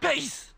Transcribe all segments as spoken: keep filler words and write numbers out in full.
Eiz!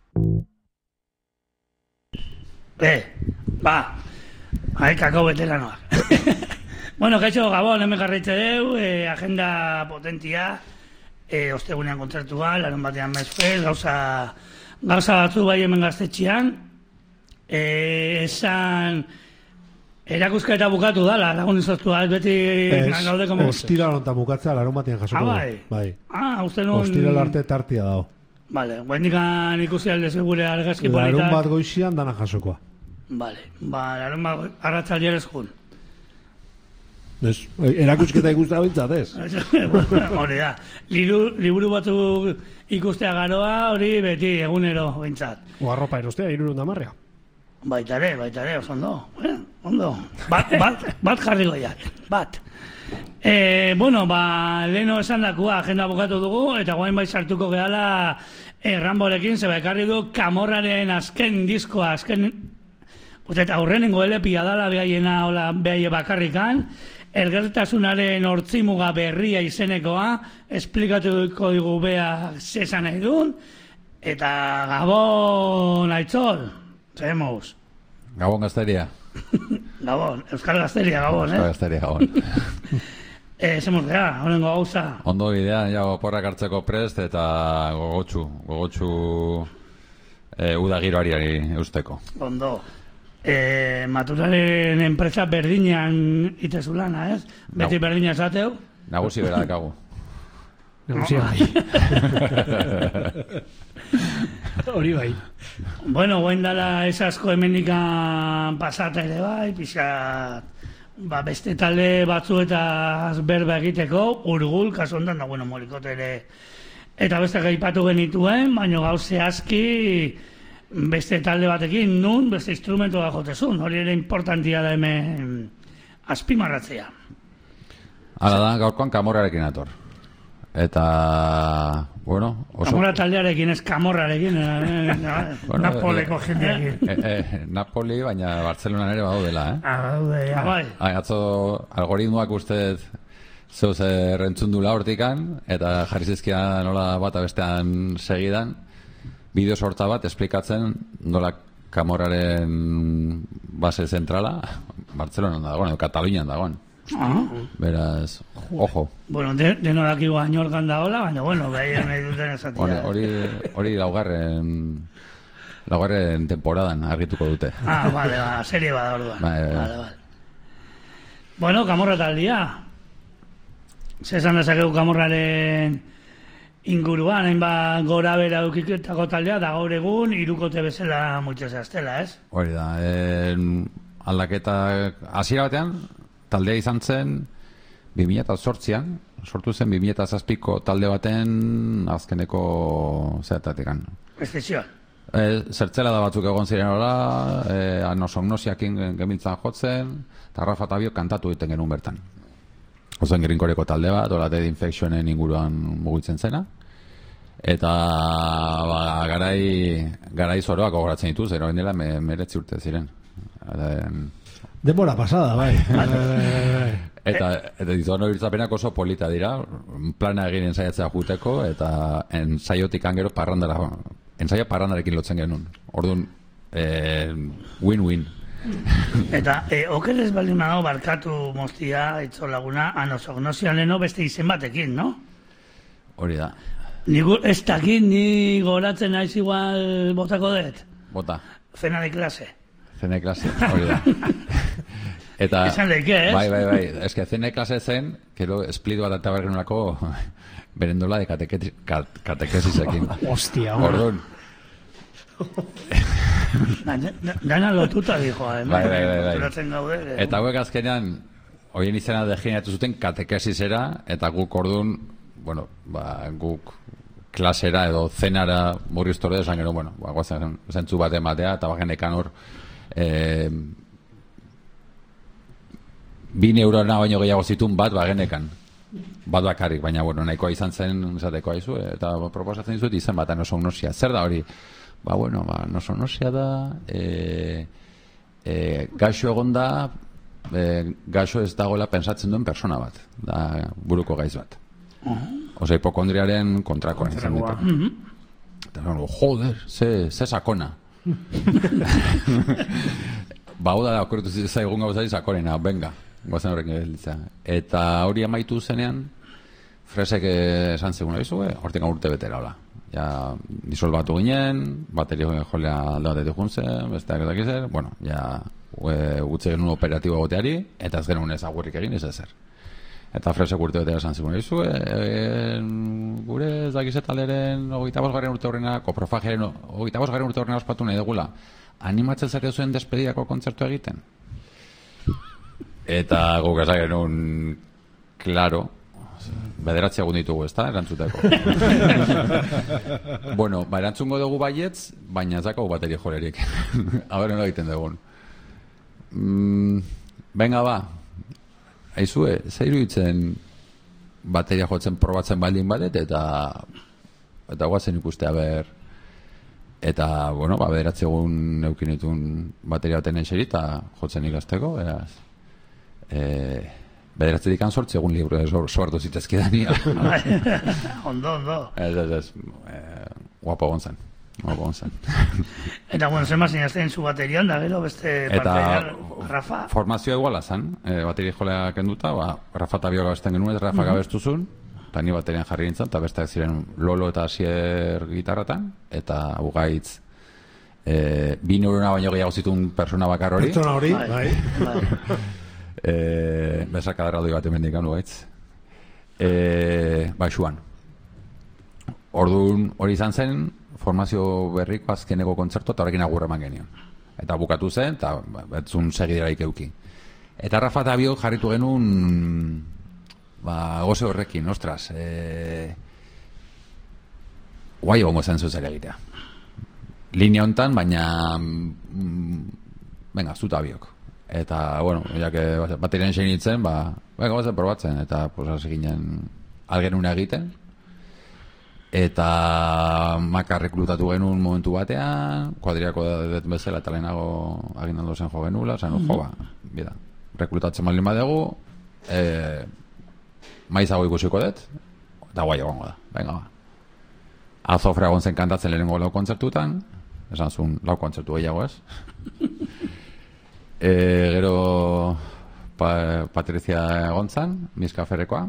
Eh, ba, haekako veteranoak. Bueno, kaixo, Gabon, hemen jarraitze deu, eh, agenda potentia, eh, ostegunean kontzertua, larun batean mezfez, gauza, gauza batzu bai hemen gaztetxean, eh, esan, erakusketa bukatu dala, lagun izoztu da, beti gaude komo... Ez, ostira lontan bukatzea, larun batean jasoko ah, bai. bai. Ah, uste nun... Ostira arte tartia dago. Vale, guendikan ikusi alde segure argazki politak... Larun bat goizian dana jasokoa. Vale, ba, larun bat arratzaldier eskun. Ez, erakusketa ikustea bintzat, ez? Hori da, liburu batu ikustea garoa, hori beti egunero bintzat. O arropa erostea, irurun damarrea. Baitare, baitare, oso ondo. Bueno, ondo. Bat, bat, bat jarri goiak, bat. E, bueno, ba, leheno esan dakua, agenda bukatu dugu, eta guain bai sartuko gehala e, Ramborekin, zeba ekarri du Kamorraren azken diskoa, azken... Eta aurrenengo elepia dala behaiena, hola, behaie bakarrikan, elgertasunaren hortzimuga berria izenekoa, esplikatuko digu beha zesan nahi duen, eta Gabon, Aitzol, zemuz. Gabon Gazteria. Gabon, Euskal Gazteria, Gabon, eh? Euskal Gazteria, Gabon. eh, zemuz geha, horrengo gauza. Ondo bidea, ja, porrak hartzeko prest eta gogotxu, gogotxu e, uda giroari eusteko. Ondo. E, Maturaren enpresa berdinean itezu lana, ez? Beti no. Berdina esateu? Nagusi bera dakagu. Nagusi bai. Hori bai. Bueno, guen dala esasko hemendikan pasata ere bai, pixat, ba, beste talde batzuetaz berba egiteko, Urgul, kasu ondan da, bueno, Molikote ere, eta beste gaipatu genituen, baino gauze aski, beste talde batekin, nun, beste instrumento da jotezun, hori ere importantia da hemen azpimarratzea. Hala da, gaurkoan Kamorrarekin ator. Eta, bueno... Oso... Kamorra taldearekin, ez Kamorrarekin, eh, bueno, Napoleko eh, jendeakin. Eh, eh, Napoli, baina Bartzelonan ere badaudela, eh? Ah, badaude, ja. Bai. Atzo, algoritmoak uste zeuz errentzundula hortikan, eta jarri zizkian nola bata bestean segidan, bideo sorta bat esplikatzen nola Kamorraren base zentrala Bartzelonan dagoen, edo Katalunian dagoen. Ah. Beraz, ojo. Bueno, de, de no dakigu añorgan da hola, baina, bueno, behar nahi duten esatia. Hori, hori laugarren laugarren temporadan argituko dute. Ah, vale, ba, serie bada orduan. Ba, e, vale, vale. Bueno, Kamorra taldia. Zesan dezakegu Kamorraren inguruan, hainbat gora bera eukiketako taldea, da gaur egun, irukote bezala mutxez aztela, ez? Hori da, eh, aldaketa, hasiera batean, taldea izan zen, bi mila zortzian, sortu zen bi mila zazpiko talde baten azkeneko zeratatekan. Eszizioan. E, zertzela da batzuk egon ziren hola, e, anosomnosiakin gemiltzan jotzen, eta Rafa Tabio kantatu egiten genuen bertan. Ozen Grinkoreko talde bat, hola Dead Infectionen inguruan mugitzen zena. Eta ba, garai, garai zoroak gogoratzen ditu, zer hori dela me, meretzi urte ziren. Eta, denbora pasada, bai. eta eta dizon horizapenak oso polita dira, plana egin ensaiatzea juteko, eta ensaiotik angero parrandara, ensaio parrandarekin lotzen genuen. Orduan, eh, win-win. Eta, e, okerez baldin dago barkatu moztia, itzo laguna, anosognosian leno beste izen batekin, no? Hori da. Nigu, ez dakit, ni goratzen naiz igual botako dut? Bota. Cena de klase. Cena de klase, hori da. Eta, esan leike, ez? Bai, bai, bai. Ez que cena de klase zen, kero split bat eta bergenolako berendola de katekesisekin. Hostia, orduan. Dana lotuta dijo, eh? Bai, bai, bai, bai. Gaude, eta hauek azkenean, horien izena degeneratu zuten katekesisera, eta guk orduan, bueno, ba, guk klasera edo zenara murriztore desan gero, bueno, ba, guazen zentzu bat ematea, eta bagenekan hor, eh, bi neurona baino gehiago zitun bat bagenekan. Bat bakarrik, baina, bueno, nahikoa izan zen, zateko haizu, eta proposatzen dizut izan bat anosonosia. Zer da hori? Ba, bueno, ba, anosonosia da, e, e, gaixo egon da, e, gaixo ez dagoela pensatzen duen persona bat, da buruko gaiz bat. Uh-huh. Osa, hipokondriaren kontrakoan izan ditu. Uh-huh. Eta no, joder, ze, ze sakona. Ba, hau da, okurtu zaigun gauzari sakonena, venga, guazen horrekin gelitza. Eta hori amaitu zenean, Fresek esan zegoen horizu, hortik urte betera, hola. Ja, disolbatu ginen, bateria jolea alde batetik juntzen, besteak ezak izer, bueno, ja, gutze genuen operatibo goteari, eta ez genuen ez agurrik egin, ez ezer. Eta Fresek urte betera esan zegoen horizu, e, gure ez dakizetaleren hogeita bost garren urte horrena, koprofageren hogeita bost garren urte horrena ospatu nahi dugula, animatzen zare zuen despedidako kontzertu egiten? Eta guk esan genuen, klaro, bederatzi egun ditugu, ez da, erantzuteko. Bueno, ba, erantzungo dugu baietz, baina ez dakau bateria jolerik. Aber, nola egiten dugun. Mm, venga, ba, aizue, zeiru itzen bateria jotzen probatzen baldin badet, eta eta guazen ikuste, aber, eta, bueno, ba, bederatzi egun eukinitun bateria baten eixeri, eta jotzen ikasteko, beraz, eh, bederatzetik ansortzi egun libro soartu zitezkidania. Ondo, ondo. Ez, ez, ez. Eh, guapo gontzen. Guapo gontzen. Eta, bueno, zer mazinazten zu baterian, da gero, beste partean, Rafa. Formazioa iguala zan, eh, bateri jolea kenduta, ba, Rafa eta Bio gabesten genuen, ez Rafa gabestuzun, eta ni baterian jarri nintzen, eta besteak ziren Lolo eta Asier gitarratan, eta Ugaitz, eh, bi neurona baino gehiago zituen persona bakar hori. Pertsona hori, bai. Eh, besaka darraldoi bat emendik ganu gaitz. Eh, baixuan. Orduan hori izan zen formazio berriko azkeneko kontzertu eta horrekin agurra eman genion. Eta bukatu zen, eta betzun segideraik euki. Eta Rafa eta Biok jarritu genuen ba, goze horrekin, ostras, eh, guai egongo zen zuzer egitea. Linea hontan, baina mm, venga, zuta Biok. Eta, bueno, ya que baterian zein itzen, ba, venga, bazen probatzen, eta, pues, hasi ginen algenuna egiten, eta Maka rekrutatu genuen momentu batean, kuadriako dut bezala, eta lehenago aginaldo zen jo genula, zen, mm -hmm. jo, ba, bida, rekrutatzen malin badegu, e, maizago ikusiko dut, eta guai egongo da, venga, ba. Azofra egon zen kantatzen lehenengo lau kontzertutan, esan zuen lau kontzertu gehiago ez, E, gero pa, Patricia Gontzan, Miskaferekoa,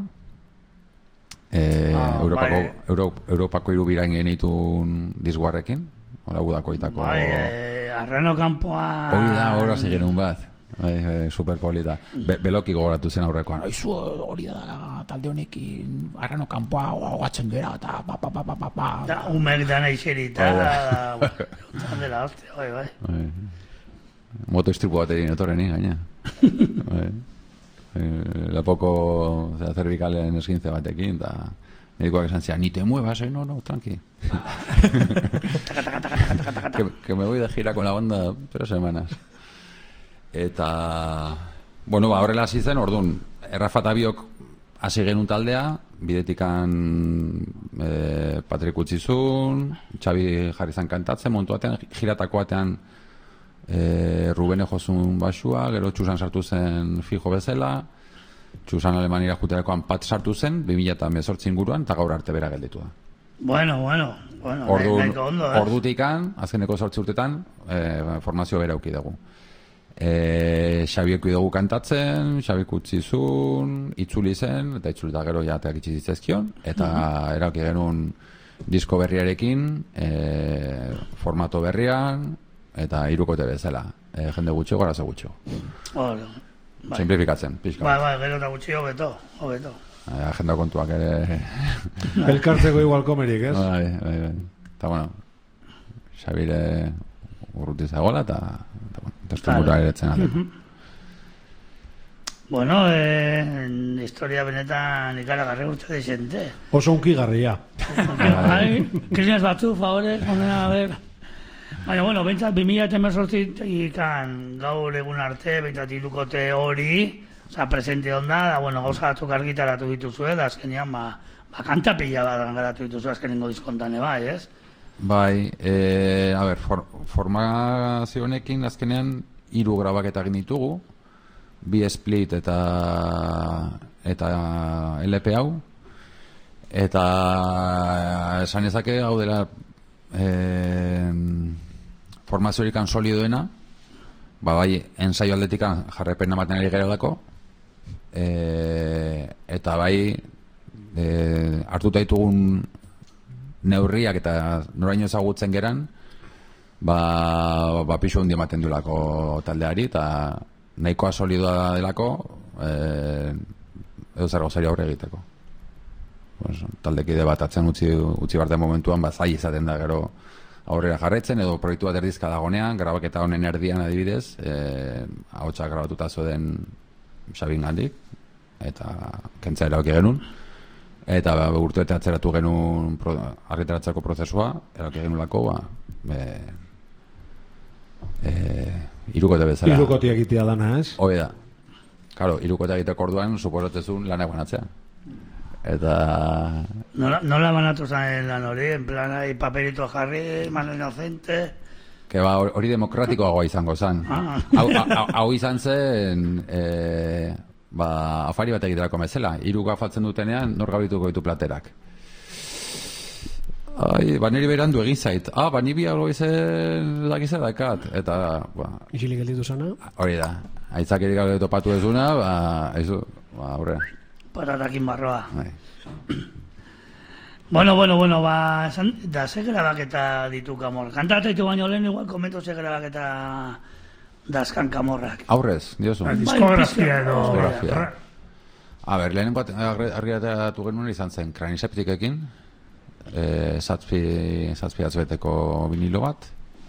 e, ah, Europako, bai. Euro, Europako irubirain genitun dizguarrekin, hori gudako itako. Bai, e, Arrano kanpoa... Hori da, hori hasi genuen bat, bai, e, superpolita. Be, beloki gogoratu zen aurrekoan. Aizu, hori da, talde honekin, Arrano kanpoa gogatzen gera, eta pa, pa, pa, pa, pa, pa. Da, umek dana iserita, dela, hostia, bai, bai. bai. Moto istripu bat egin etorreni, gaina. eh, lapoko cervicalen esquince batekin, eta medikoak esan zian, ni te muevas, eh? No, no, tranqui. que, que me voy de gira con la banda tres semanas. Eta, bueno, ba, horrela hasi zen, orduan, Rafa eta Biok hasi genuen taldea, bidetikan eh, Patrik utzizun, Xabi jarri zan kantatzen, montu batean, giratako batean, E, Rubene jozun basua, gero Txusan sartu zen fijo bezala, Txusan Alemanira juterakoan Pat sartu zen, bi mila hemezortzi inguruan, eta gaur arte bera gelditu da. Bueno, bueno, bueno, Ordu, nahi, ondo, eh? Ordutikan, azkeneko zortzi urtetan, e, formazio bera auki dugu. E, Xabiek dugu kantatzen, Xabik utzizun, itzuli zen, eta itzuli da gero jateak itxizizezkion, eta uh-huh. erauki genuen disko berriarekin, e, formato berrian, eta hirukote bezala, e, jende gutxo, gara ze gutxo. Bai. Simplifikatzen, pixka. Bai, bai, gero eta gutxi hobeto, hobeto. E, agenda kontuak ere... Elkartzeko igual komerik, ez? Bai, bai, bai. Eta, bueno, Xabire urruti zagola, eta, bueno, testumbura eretzen aleko. Bueno, eh, historia benetan ikaragarri urte dixente. Oso unkigarria. Bai, krisinaz batzu, favores, onena, a ver... Baina, bueno, bentsat, bi mila hemezortzikan gaur egun arte, bentsat irukote hori, oza, presente onda, da, bueno, gauza batzuk argitaratu dituzue, da, azkenean, ba, ba kanta pila bat garatu dituzue, azkenengo diskontane, bai, ez? Bai, e, a ber, for, formazio honekin, azkenean, hiru grabaketak ditugu, bi split eta eta L P hau, eta esan ezake, hau dela, eh, formaziorikan solidoena, ba bai, ensaio aldetikan jarrepen ematen ari gerelako, e, eta bai, e, hartuta ditugun neurriak eta noraino ezagutzen geran, ba, ba pixu hundi ematen duelako taldeari, eta nahikoa solidoa delako, e, edo zer gauzari aurre egiteko. Pues, taldekide bat atzen utzi, utzi barten momentuan, ba, zai izaten da gero aurrera jarraitzen, edo proiektu bat erdizka dagonean, grabaketa honen erdian adibidez, e, ahotsak grabatuta zoden Xabin gandik, eta kentza erabaki genuen, eta ba, urte eta atzeratu genuen pro, argitaratzeko prozesua, erabaki genulako, ba, e, e, irukote bezala. Irukote egitea dana, ez? Hoi da. Claro, irukote egiteko orduan, suposatzezun lanak banatzea. Eta... Nola, nola banatu zen lan hori, en plan, hay papelito jarri, mano inocente... Que ba, hori demokratikoagoa izango zen. Ah. Hau, hau, hau izan zen, e, ba, afari bat egiterako bezala. Hiru gafatzen dutenean, nor gabituko ditu platerak. Ai, ba, niri berandu egin zait. Ah, ba, ni bi algo izen dakize dakat. Eta, ba... Isilik gelditu zana. Hori da. Aitzakirik gabe topatu ezuna, ba, ezu, ba, aurrera. Patatakin barroa. Bai. Bueno, bueno, bueno, ba, esan, da ze grabaketa ditu Kamorra. Kantata ditu baino lehen igual komento ze grabaketa dazkan Kamorrak. Aurrez, diozu. Bai, Diskografia edo... Diskografia. A ber, lehen bat argiatatu genuen izan zen Kraniseptikekin, e, zazpi, zazpi atzbeteko vinilo bat.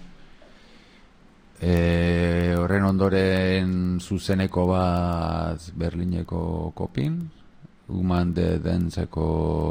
E, horren ondoren zuzeneko bat Berlineko Kopin, Human de Dentzeko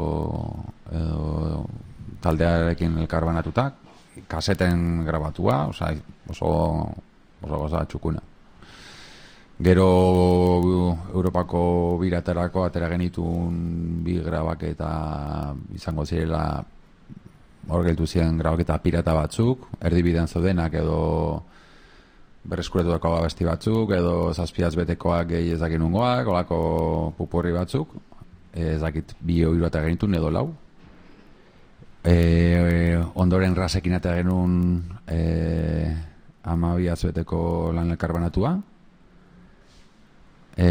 edo, taldearekin elkarbanatuta, kaseten grabatua, oza, oso, oso goza txukuna. Gero Europako biraterako atera genitun bi grabaketa izango zirela, hor geltu ziren grabaketa pirata batzuk, erdibidean zaudenak edo berreskuretutako abesti batzuk, edo zazpiaz betekoak gehi ezakin ungoak, olako pupurri batzuk, ezakit bi hiru eta genitun edo lau. E, e, ondoren rasekin eta genuen e, amabiaz beteko lan elkarbanatua. E,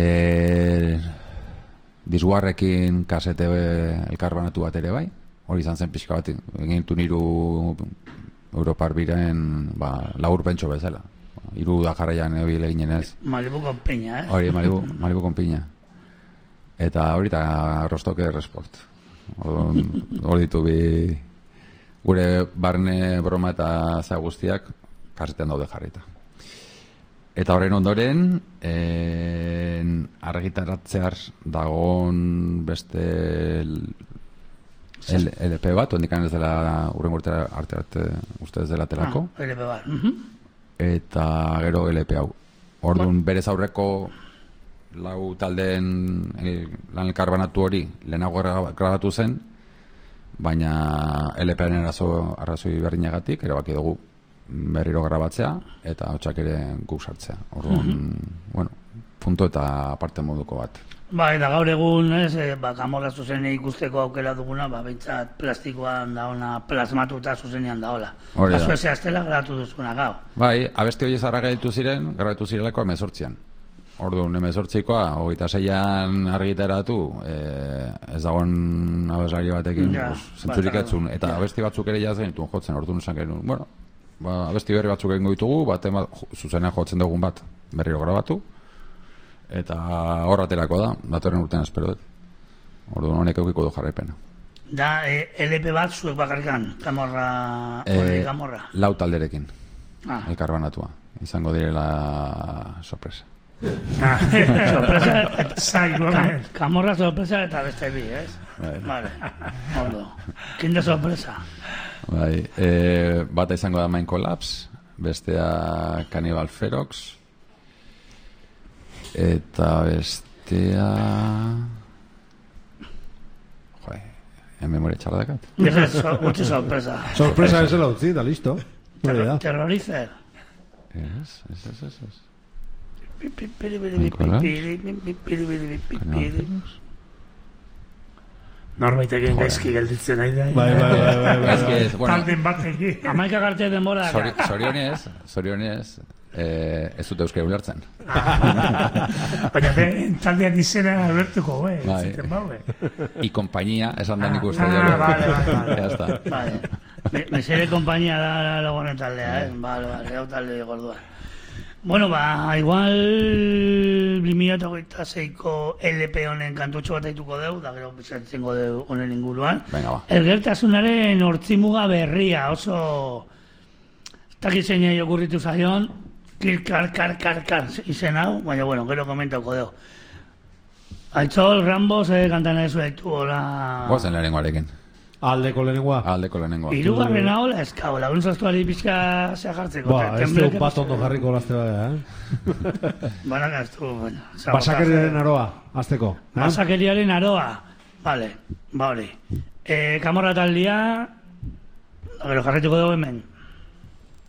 Disguarrekin kasete elkarbanatu bat ere bai, hori izan zen pixka bat, egin niru Europar biren ba, laur pentso bezala. Hiru da jarraian ebile ginen ez. Malibu con piña, eh? Hori, Malibu, Malibu con piña. Eta hori eta Rostoke Resport. Hori ditu bi gure barne broma eta za guztiak kasetean daude jarrita. Eta horren ondoren en, argitaratzear dagoen beste L P bat, ondikan ez dela urren urtera arte arte uste ez dela telako. Ah, L P bat. Uh-huh. Eta gero L P hau. Orduan berez aurreko lau taldeen el, lan elkarbanatu hori lehenago grabatu zen, baina L P-aren arazo, arrazoi berdinagatik erabaki dugu berriro grabatzea eta hotxak ere guk sartzea. Orduan, uh-huh. bueno, punto eta aparte moduko bat. Ba, eta gaur egun, ez, e, ba, Kamorra zuzenean ikusteko aukera duguna, ba, behintzat plastikoan dauna, plasmatuta zuzenean daola. Hori da. Azu eze astela grabatu duzuna, gau. Bai, abesti hori zarra gaitu ziren, grabatu zirelako emezortzian. Orduan, emezortzikoa, hogeita zeian argitaratu, e, ez dagoen abeslari batekin, Ja, pues, zentzurik bat, etzun. Eta abesti batzuk ere jaz genituen jotzen, orduan esan genuen, bueno, ba, abesti berri batzuk egingo ditugu, baten bat, zuzenean jotzen dugun bat berriro grabatu, eta horraterako da, datorren urtean espero dut. Orduan honek eukiko du jarraipena. Da, e, L P bat zuek bakarrikan, Kamorra, E, hori Kamorra. lau talderekin, Ah. elkarbanatua. Izango direla sorpresa. Ah, sorpresa, Zai, Ka, gomen. Kamorra sorpresa eta beste bi, ez? Bai. Vale, ondo. Kinde sorpresa. Bai, e, bata izango da Mind Collapse, bestea Cannibal Ferox, eta bestea... Joe, en memoria txarra dakat. Dije, so, utzi sorpresa. Sorpresa esela utzi, da listo. Hori da. Terrorizer. Ez, ez, ez, ez, ez. Piri, piri, piri, piri, piri, piri, piri, piri, piri. Norbaitekin gaizki gelditzen nahi da. Bai, bai, bai, bai, bai. Ez que, bueno, Talden batekin. Amaika garte denbora. zori- zorionez, zorionez, eh, ez dute euskera ulertzen. Baina be, taldean izena abertuko, eh? Bai. Ziten bau, eh? I compañía, esan da nik uste Ah, dut. vale, vale, vale. Ya está. Vale. Me, mesere kompainia da lagunen taldea, eh? Vale, vale, hau talde gordua. Bueno, ba, igual bi mila hogeita seiko L P honen kantutxo bat aituko deu, da gero bizantzengo deu honen inguruan. Venga, ba. Elgertasunaren hortzimuga berria, oso takizenei okurritu zaion, kar, kar, kar, kar, izen hau, baina, bueno, gero komentauko deu. Aitzol, Rambos, eh, kantan ez behitu, hola... Goazen lehenengoarekin. Aldeko lehenengoa. Aldeko lehenengoa. Irugarren hau, eskau, laguntzaztuari pixka zea jartzeko. Ba, ez du bat ondo jarriko lazte bada, eh? Banak ez du, bueno. Basakeriaren aroa, azteko. Eh? Basakeriaren aroa. Vale, ba hori. Eh, Kamorra taldia, gero jarretuko dugu hemen.